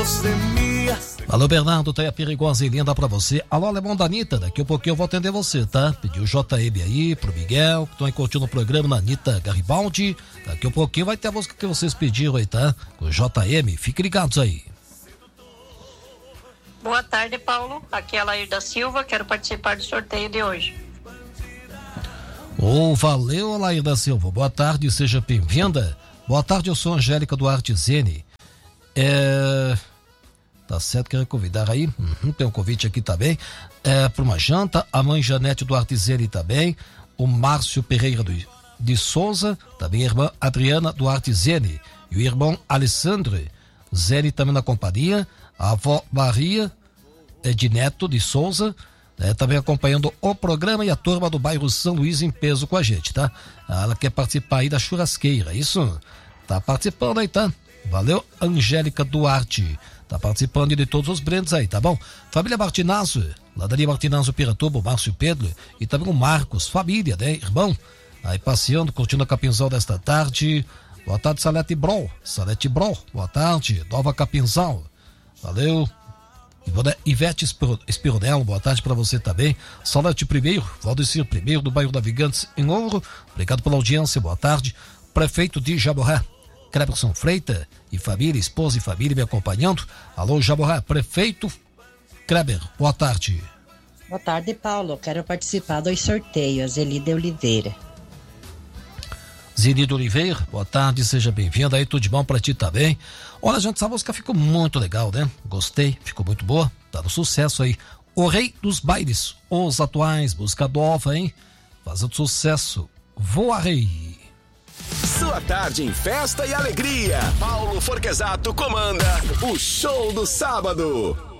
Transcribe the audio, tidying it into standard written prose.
Alô, Bernardo, tá aí a perigosa e linda pra você. Alô, alemão da Anitta, daqui a pouquinho eu vou atender você, tá? Pediu o JM aí pro Miguel, que estão aí curtindo o programa na Anitta Garibaldi. Daqui a pouquinho vai ter a música que vocês pediram aí, tá? Com o JM, fiquem ligados aí. Boa tarde, Paulo. Aqui é a Laír da Silva, quero participar do sorteio de hoje. Valeu, Laír da Silva. Boa tarde, seja bem-vinda. Boa tarde, eu sou Angélica Duarte Zene. Tá certo, quero convidar aí. Tem um convite aqui também. Para uma janta. A mãe Janete Duarte Zene também. O Márcio Pereira de Souza. Também a irmã Adriana Duarte Zene. E o irmão Alessandro Zene também na companhia. A avó Maria de Neto de Souza. Também acompanhando o programa, e a turma do bairro São Luís em peso com a gente, tá? Ela quer participar aí da churrasqueira, isso? Tá participando aí, tá? Valeu, Angélica Duarte. Tá participando de todos os brindes aí, tá bom? Família Martinazzo, Ladaria Martinazzo Piratuba, o Márcio Pedro e também o Marcos, família, né, irmão? Aí passeando, curtindo a Capinzal desta tarde. Boa tarde, Salete Bro, boa tarde, Nova Capinzal. Valeu. Ivete Espironel, boa tarde para você também. Salete Primeiro, Valdecir Primeiro, do bairro Navegantes em Ouro. Obrigado pela audiência, boa tarde. Prefeito de Jaborá, Cleberson Freita e família, esposa e família me acompanhando. Alô, Jaborá, prefeito Kleber, boa tarde. Boa tarde, Paulo. Quero participar dos sorteios. Zelida Oliveira. Zelida Oliveira, boa tarde, seja bem-vinda aí, tudo de bom pra ti também. Olha, gente, essa música ficou muito legal, né? Gostei, ficou muito boa, tá no sucesso aí. O Rei dos Bailes, os atuais, música nova, hein? Fazendo sucesso, Voa Rei. Sua tarde em festa e alegria. Paulo Forquezato comanda o Show do Sábado.